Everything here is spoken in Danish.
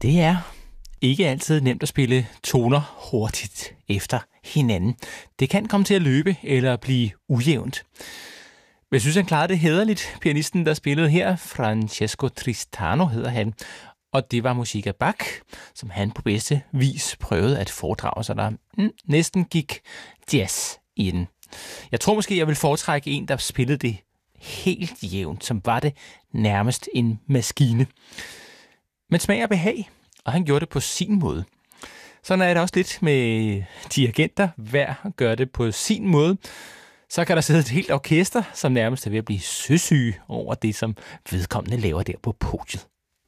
Det er ikke altid nemt at spille toner hurtigt efter hinanden. Det kan komme til at løbe eller blive ujævnt. Men jeg synes, han klarede det hæderligt. Pianisten, der spillede her, Francesco Tristano hedder han. Og det var musik af Bach, som han på bedste vis prøvede at foredrage, så der næsten gik jazz i den. Jeg tror måske, jeg vil foretrække en, der spillede det helt jævnt, som var det nærmest en maskine. Men smag og behag, og han gjorde det på sin måde. Sådan er det også lidt med dirigenter. Hver gør det på sin måde. Så kan der sidde et helt orkester, som nærmest er ved at blive søsyge over det, som vedkommende laver der på podiet.